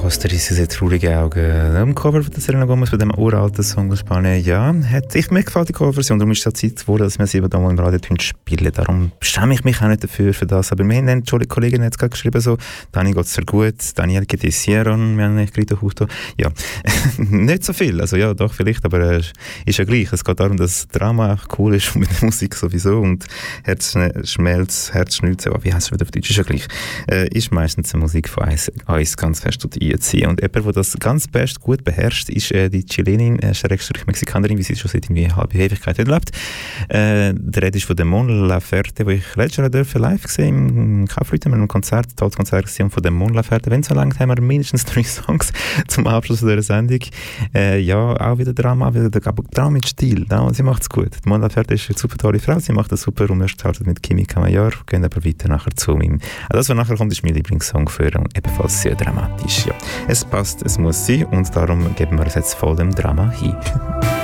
Costa Rica, sehr traurige Augen. Im Cover von der Selena Gomez bei dem uralten Song aus Spanien, ja, mir gefällt die Coverversion, darum ist es Zeit geworden, dass wir sie da mal im Radio spielen. Darum schäme ich mich auch nicht dafür für das. Aber wir haben dann, die Kollegin hat es gerade geschrieben, so, Dani geht es sehr gut, Daniel geht es hicieron, wir haben nicht gerade Husto. Ja, nicht so viel, also ja, doch vielleicht, aber ist ja gleich. Es geht darum, dass das Drama auch cool ist und mit der Musik sowieso und Herzschmelz, Herzschnülze, wie heisst es wieder auf Deutsch, ist ja gleich. Ist meistens die Musik von uns ganz fest einziehen. Und jemand, der das ganz best gut beherrscht, ist die Chilenin, Mexikanerin, wie sie schon seit irgendwie halbe Ewigkeit lebt. Der Rede ist von der Mon Laferte, wo ich letztes Jahr live gesehen im Kaufleuten mit einem Konzert, tolles Konzert gesehen von der Mon Laferte. Wenn so lange haben wir mindestens 3 Songs zum Abschluss dieser Sendung. Ja, auch wieder Drama, aber Drama mit Stil. Ja, und sie macht es gut. Die Mon Laferte ist eine super tolle Frau, sie macht das super und wir starten mit Kimi Kamayor, gehen aber weiter nachher zu ihm. Das, was nachher kommt, ist mein Lieblingssong für und ebenfalls sehr dramatisch. Ja. Es passt, es muss sein und darum geben wir es jetzt voll dem Drama hin.